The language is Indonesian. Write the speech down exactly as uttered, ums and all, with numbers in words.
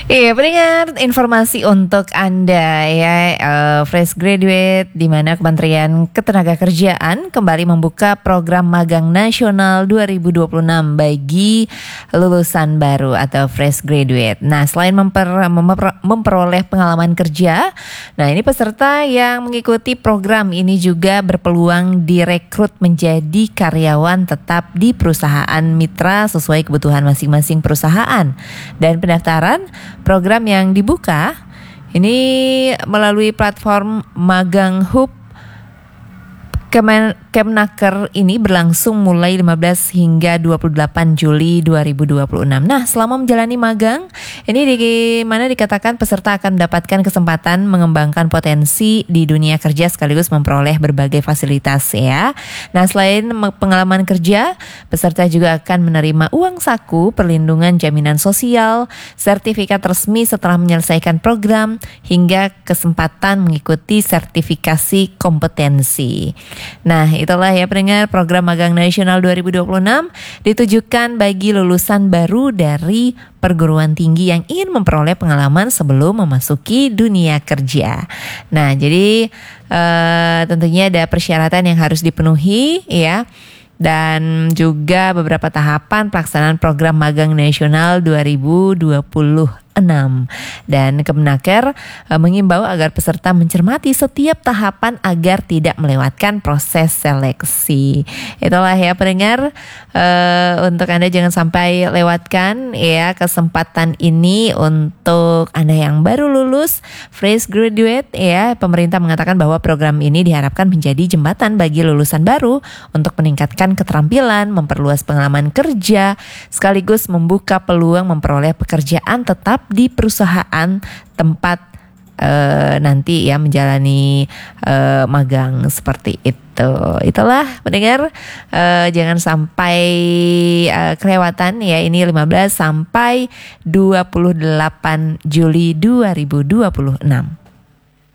Iya, pendengar, informasi untuk Anda ya, uh, fresh graduate, di mana Kementerian Ketenagakerjaan kembali membuka program magang nasional dua ribu dua puluh enam bagi lulusan baru atau fresh graduate. Nah, selain memper, memper, memperoleh pengalaman kerja, nah ini peserta yang mengikuti program ini juga berpeluang direkrut menjadi karyawan tetap di perusahaan mitra sesuai kebutuhan masing-masing perusahaan. Dan pendaftaran program yang dibuka ini melalui platform Magang Hub Kemen, Kemnaker ini berlangsung mulai lima belas hingga dua puluh delapan Juli dua ribu dua puluh enam. Nah, selama menjalani magang, ini di mana dikatakan peserta akan mendapatkan kesempatan mengembangkan potensi di dunia kerja sekaligus memperoleh berbagai fasilitas ya. Nah, selain pengalaman kerja, peserta juga akan menerima uang saku, perlindungan jaminan sosial, sertifikat resmi setelah menyelesaikan program, hingga kesempatan mengikuti sertifikasi kompetensi. Nah, itulah ya pendengar, program magang nasional dua ribu dua puluh enam ditujukan bagi lulusan baru dari perguruan tinggi yang ingin memperoleh pengalaman sebelum memasuki dunia kerja. Nah, jadi uh, tentunya ada persyaratan yang harus dipenuhi ya. Dan juga beberapa tahapan pelaksanaan program magang nasional dua ribu dua puluh enam. Dan Kemenaker e, mengimbau agar peserta mencermati setiap tahapan agar tidak melewatkan proses seleksi. Itulah ya pendengar, e, untuk Anda jangan sampai lewatkan ya kesempatan ini untuk Anda yang baru lulus fresh graduate ya. Pemerintah mengatakan bahwa program ini diharapkan menjadi jembatan bagi lulusan baru untuk meningkatkan keterampilan, memperluas pengalaman kerja, sekaligus membuka peluang memperoleh pekerjaan tetap di perusahaan tempat uh, nanti ya menjalani uh, magang seperti itu. Itulah pendengar, uh, jangan sampai uh, kelewatan ya, ini lima belas sampai dua puluh delapan Juli dua ribu dua puluh enam.